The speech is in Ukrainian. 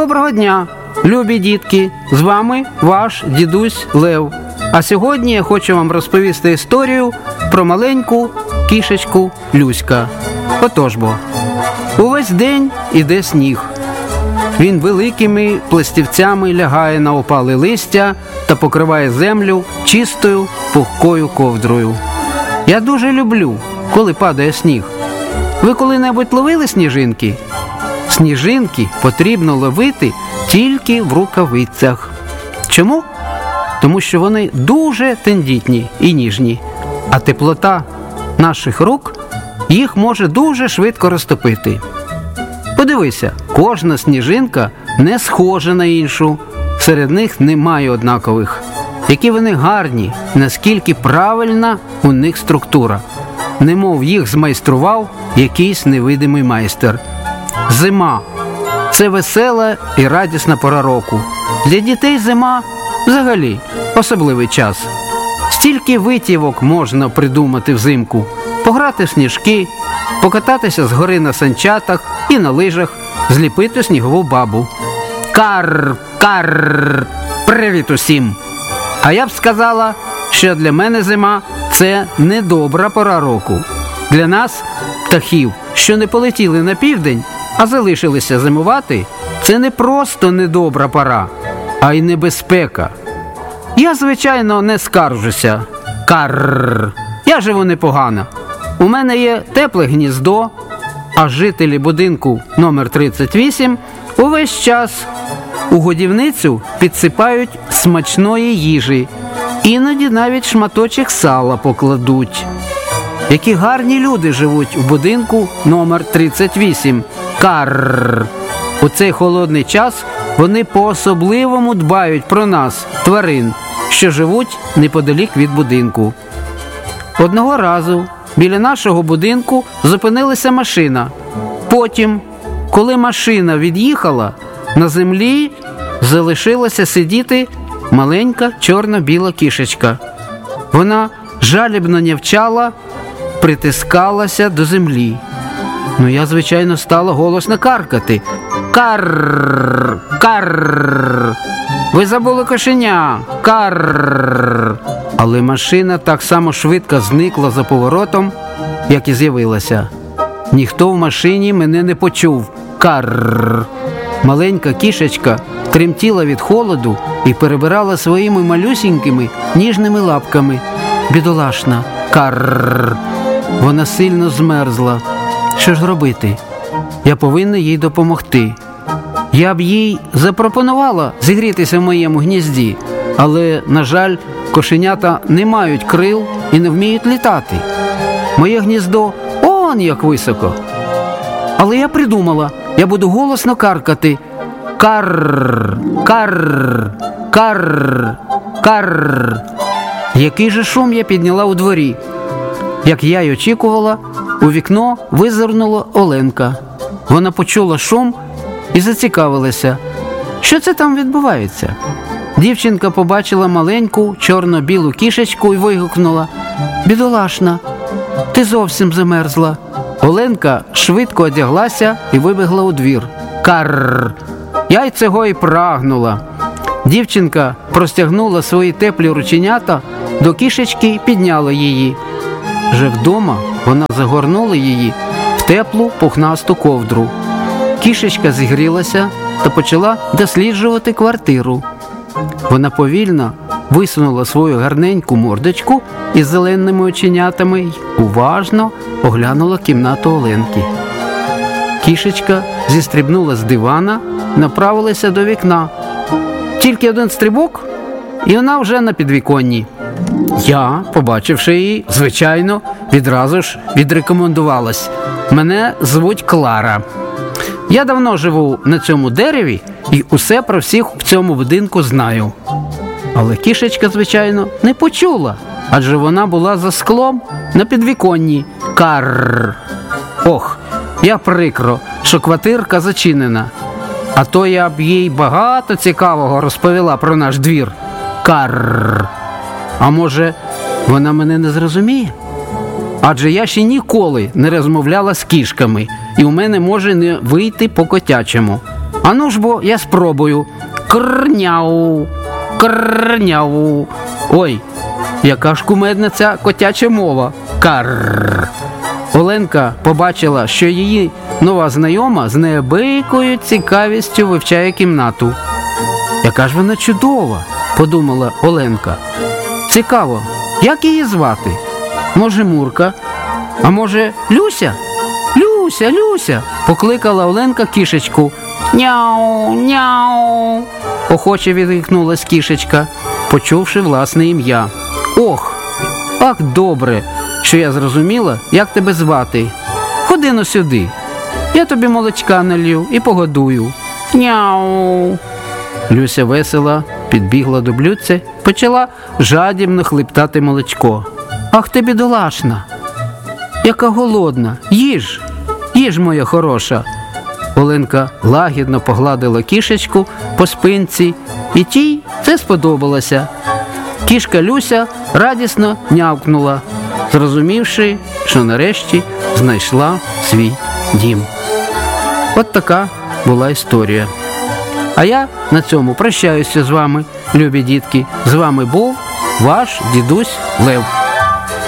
Доброго дня, любі дітки! З вами ваш дідусь Лев. А сьогодні я хочу вам розповісти історію про маленьку кішечку Люська. Отож бо, увесь день іде сніг. Він великими пластівцями лягає на опале листя та покриває землю чистою, пухкою ковдрою. Я дуже люблю, коли падає сніг. Ви коли-небудь ловили сніжинки? Сніжинки потрібно ловити тільки в рукавицях. Чому? Тому що вони дуже тендітні і ніжні, а теплота наших рук їх може дуже швидко розтопити. Подивися, кожна сніжинка не схожа на іншу, серед них немає однакових. Які вони гарні, наскільки правильна у них структура. Немов їх змайстрував якийсь невидимий майстер. Зима – це весела і радісна пора року. Для дітей зима – взагалі особливий час. Стільки витівок можна придумати взимку. Пограти в сніжки, покататися з гори на санчатах і на лижах, зліпити снігову бабу. Карр, карр, привіт усім! А я б сказала, що для мене зима – це недобра пора року. Для нас, птахів, що не полетіли на південь, а залишилися зимувати, це не просто недобра пора, а й небезпека. Я, звичайно, не скаржуся. Карр. Я живу непогано. У мене є тепле гніздо, а жителі будинку номер 38 увесь час у годівницю підсипають смачної їжі. Іноді навіть шматочок сала покладуть. Які гарні люди живуть в будинку номер 38. Карр. У цей холодний час вони по-особливому дбають про нас, тварин, що живуть неподалік від будинку. Одного разу біля нашого будинку зупинилася машина. Потім, коли машина від'їхала, на землі залишилася сидіти маленька чорно-біла кішечка. Вона жалібно нявчала, притискалася до землі. Я, звичайно, стала голосно каркати. Карр, карр. Ви забули кошеня. Карр. Але машина так само швидко зникла за поворотом, як і з'явилася. Ніхто в машині мене не почув. Карр. Маленька кішечка тремтіла від холоду і перебирала своїми малюсінькими ніжними лапками. Бідолашна. Карр. Вона сильно змерзла. Що ж робити? Я повинна їй допомогти. Я б їй запропонувала зігрітися в моєму гнізді, але, на жаль, кошенята не мають крил і не вміють літати. Моє гніздо он як високо. Але я придумала, я буду голосно каркати. Карр, карр, карр, карр. Який же шум я підняла у дворі. Як я й очікувала, у вікно визирнула Оленка. Вона почула шум і зацікавилася. Що це там відбувається? Дівчинка побачила маленьку чорно-білу кішечку і вигукнула: «Бідолашна, ти зовсім замерзла». Оленка швидко одяглася і вибігла у двір. Карр! Я й цього і прагнула. Дівчинка простягнула свої теплі рученята до кішечки і підняла її. Вже вдома вона загорнула її в теплу пухнасту ковдру. Кішечка зігрілася та почала досліджувати квартиру. Вона повільно висунула свою гарненьку мордочку із зеленими оченятами й уважно оглянула кімнату Оленки. Кішечка зістрибнула з дивана, направилася до вікна. Тільки один стрибок, і вона вже на підвіконні. Я, побачивши її, звичайно, відразу ж відрекомендувалась. Мене звуть Клара. Я давно живу на цьому дереві і усе про всіх в цьому будинку знаю. Але кішечка, звичайно, не почула, адже вона була за склом на підвіконні. Карр. Ох, я прикро, що квартирка зачинена. А то я б їй багато цікавого розповіла про наш двір. Карр. А може, вона мене не зрозуміє? Адже я ще ніколи не розмовляла з кішками, і у мене може не вийти по-котячому. Ану ж бо я спробую. Крняу, крняу. Ой, яка ж кумедна ця котяча мова. Карр. Оленка побачила, що її нова знайома з неабиякою цікавістю вивчає кімнату. Яка ж вона чудова, подумала Оленка. Цікаво, як її звати? Може, Мурка? А може, Люся? Люся, Люся, покликала Оленка кішечку. Няу, няу, охоче відгукнулась кішечка, почувши власне ім'я. Ох, ах, добре, що я зрозуміла, як тебе звати. Ходи но сюди, я тобі молочка налью і погодую. Няу. Люся весела підбігла до блюдця, почала жадібно хлептати молочко. Ах ти бідолашна, яка голодна, їж, їж, моя хороша. Оленка лагідно погладила кішечку по спинці, і тій це сподобалося. Кішка Люся радісно нявкнула, зрозумівши, що нарешті знайшла свій дім. От така була історія. А я на цьому прощаюся з вами, любі дітки. З вами був ваш дідусь Лев.